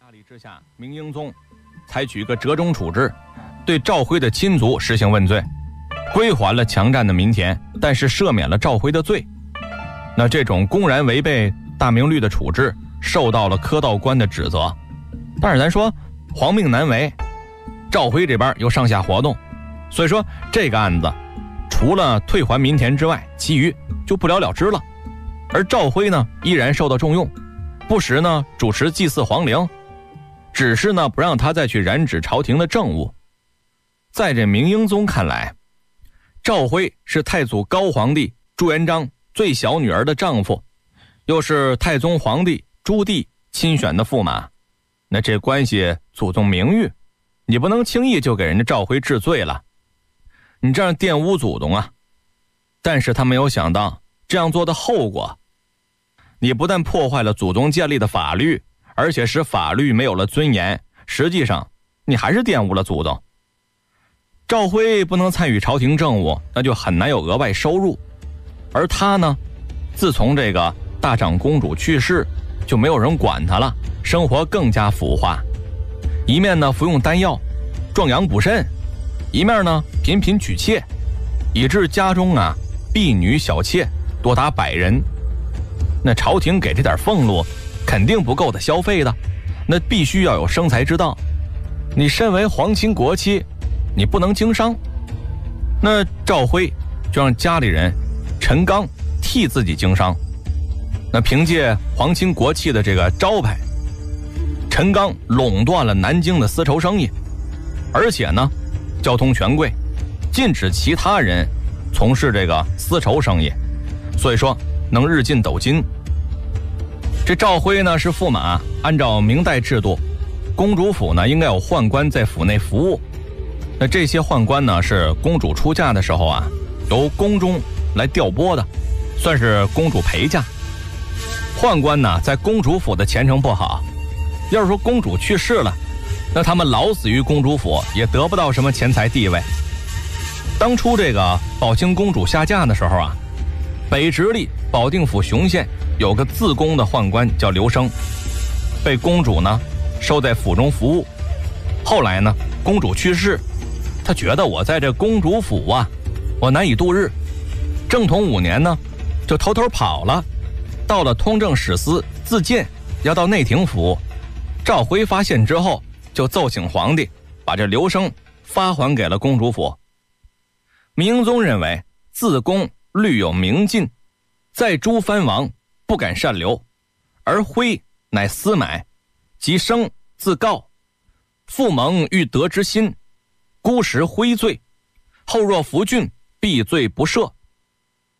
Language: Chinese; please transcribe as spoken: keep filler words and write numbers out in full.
压力之下，明英宗采取一个折中处置，对赵辉的亲族实行问罪，归还了强占的民田，但是赦免了赵辉的罪。那这种公然违背大明律的处置，受到了科道官的指责。但是咱说皇命难违，赵辉这边又上下活动，所以说这个案子除了退还民田之外，其余就不了了之了。而赵辉呢，依然受到重用，不时呢主持祭祀皇陵，只是呢不让他再去染指朝廷的政务。在这明英宗看来，赵辉是太祖高皇帝朱元璋最小女儿的丈夫，又是太宗皇帝朱棣亲选的驸马，那这关系祖宗名誉，你不能轻易就给人家赵辉治罪了，你这样玷污祖宗啊。但是他没有想到这样做的后果，你不但破坏了祖宗建立的法律，而且使法律没有了尊严，实际上你还是玷污了祖宗。赵辉不能参与朝廷政务，那就很难有额外收入。而他呢，自从这个大长公主去世，就没有人管他了，生活更加腐化。一面呢服用丹药壮阳补肾，一面呢频频娶妾，以致家中啊婢女小妾多达百人。那朝廷给这点俸禄肯定不够他消费的，那必须要有生财之道。你身为皇亲国戚，你不能经商。那赵辉就让家里人陈刚替自己经商。那凭借皇亲国戚的这个招牌，陈刚垄断了南京的丝绸生意，而且呢交通权贵，禁止其他人从事这个丝绸生意，所以说能日进斗金。这赵辉呢是驸马，按照明代制度，公主府呢应该有宦官在府内服务。那这些宦官呢是公主出嫁的时候啊，由宫中来调拨的，算是公主陪嫁。宦官呢在公主府的前程不好，要是说公主去世了，那他们老死于公主府，也得不到什么钱财地位。当初这个宝清公主下嫁的时候啊，北直隶保定府雄县有个自宫的宦官叫刘生，被公主呢收在府中服务。后来呢公主去世，他觉得我在这公主府啊我难以度日，正统五年呢就偷偷跑了，到了通政使司自荐，要到内廷服务。赵辉发现之后，就奏请皇帝把这刘生发还给了公主府。明英宗认为自宫律有明禁，在诸藩王不敢擅留，而辉乃私买，即生自告，父蒙欲得之心，孤食辉罪，后若服郡，必罪不赦。